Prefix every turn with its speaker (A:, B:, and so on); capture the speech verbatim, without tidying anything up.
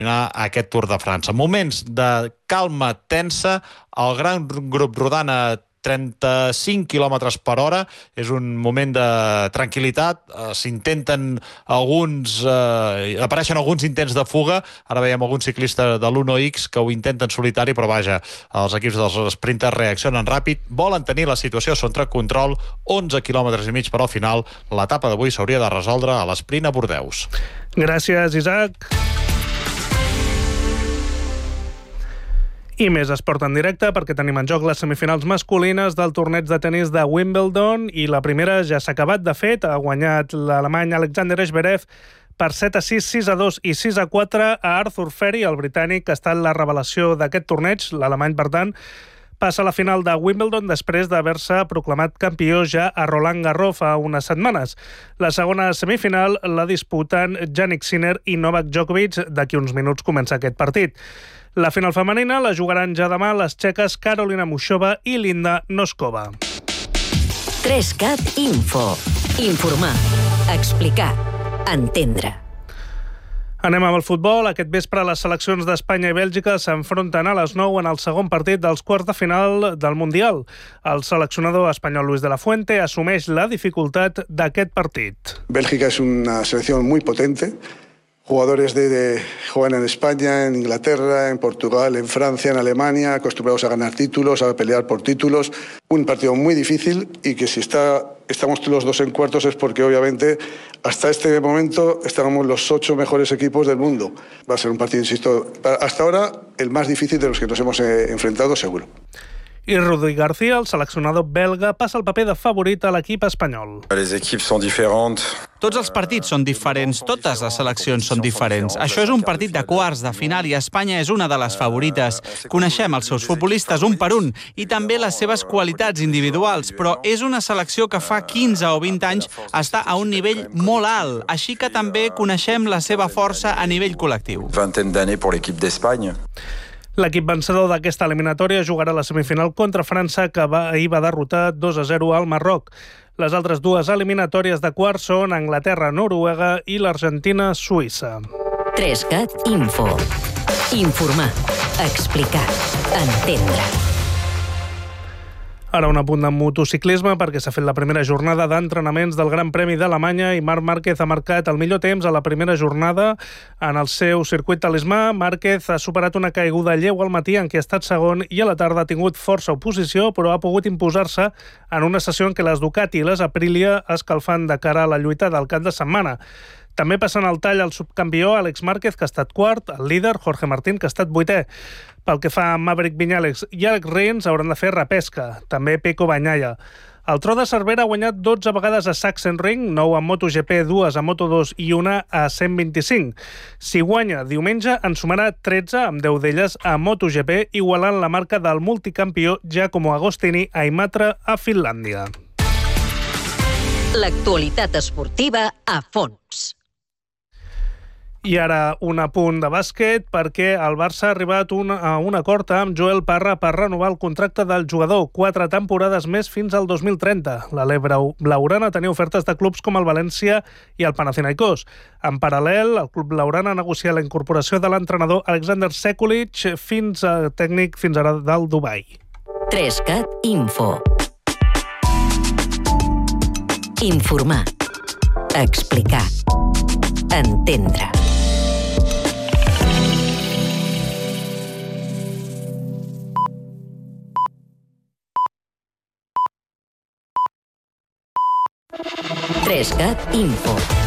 A: aquest Tour de França. Moments de calma tensa, el gran grup rodant a trenta-cinc quilòmetres per hora, és un moment de tranquil·litat, eh, s'intenten alguns, eh, apareixen alguns intents de fuga, ara veiem algun ciclista de l'Uno X que ho intenten solitari, però vaja, els equips dels sprinters reaccionen ràpid, volen tenir la situació sota control, onze quilòmetres i mig per al final, l'etapa d'avui s'hauria de resoldre a l'esprint a Bordeus.
B: Gràcies, Isaac. I més esport en directe, perquè tenim en joc les semifinals masculines del torneig de tenis de Wimbledon, i la primera ja s'ha acabat. De fet, ha guanyat l'alemany Alexander Zverev per set a sis, sis a dos i sis a quatre a Arthur Ferry, el britànic, que ha estat la revelació d'aquest torneig. L'alemany, per tant, passa a la final de Wimbledon després d'haver-se proclamat campió ja a Roland Garros fa unes setmanes. La segona semifinal la disputen Jannik Sinner i Novak Djokovic. D'aquí uns minuts comença aquest partit. La final femenina la jugaran ja demà les txeques Karolina Muchova i Linda Noskova.
C: tres cat Info. Informar, explicar, entendre.
B: Anem amb el futbol. Aquest vespre les seleccions d'Espanya i Bèlgica s'enfronten a les nou en el segon partit dels quarts de final del Mundial. El seleccionador espanyol Luis de la Fuente assumeix la dificultat d'aquest partit.
D: Bélgica es una selección muy potente. Jugadores de, de juegan en España, en Inglaterra, en Portugal, en Francia, en Alemania, acostumbrados a ganar títulos, a pelear por títulos. Un partido muy difícil y que si está, estamos los dos en cuartos es porque obviamente hasta este momento estábamos los ocho mejores equipos del mundo. Va a ser un partido, insisto, hasta ahora el más difícil de los que nos hemos eh, enfrentado seguro.
B: I Rudi García, el seleccionador belga, passa el paper de favorit a l'equip espanyol.
E: Les equipes són diferents.
F: Tots els partits són diferents, totes les seleccions són diferents. Això és un partit de quarts de final i Espanya és una de les favorites. Coneixem els seus futbolistes un per un i també les seves qualitats individuals, però és una selecció que fa quinze o vint anys està a un nivell molt alt, així que també coneixem la seva força a nivell col·lectiu.
E: Vingtaine d'années pour l'équipe d'Espagne.
B: L'equip vencedor d'aquesta eliminatòria jugarà la semifinal contra França, que va, ahir va derrotar dos a zero al Marroc. Les altres dues eliminatòries de quarts són Anglaterra-Noruega i l'Argentina-Suïssa.
C: tres cat Info. Informar, explicar, entendre.
B: Ara un apunt de motociclisme, perquè s'ha fet la primera jornada d'entrenaments del Gran Premi d'Alemanya i Marc Márquez ha marcat el millor temps a la primera jornada en el seu circuit talismà. Márquez ha superat una caiguda lleu al matí en què ha estat segon i a la tarda ha tingut força oposició, però ha pogut imposar-se en una sessió en què les Ducati i les Aprilia escalfant de cara a la lluita del cap de setmana. També passen al tall el subcampió Àlex Márquez, que ha estat quart, el líder Jorge Martín, que ha estat vuitè. Pel que fa a Maverick Viñales i Alex Rins, hauran de fer repesca. També Pecco Bagnaia. El Tro de Cervera ha guanyat dotze vegades a Sachsenring, nou a MotoGP, dues a Moto dos i una a cent vint-i-cinc. Si guanya diumenge, en sumarà tretze, amb deu d'elles a MotoGP, igualant la marca del multicampió Giacomo Agostini a Imatra, a Finlàndia.
C: L'actualitat esportiva a fons.
B: I ara un apunt de bàsquet, perquè el Barça ha arribat un, a un acord amb Joel Parra per renovar el contracte del jugador, quatre temporades més fins al dos mil trenta. L'Ale Blaugrana tenia ofertes de clubs com el València i el Panathinaikos. En paral·lel, el club blaugrana ha negociat la incorporació de l'entrenador Alexander Sekulic fins a tècnic fins ara del Dubai.
C: tres cat Info. Informar, explicar, entendre. tres cat Info.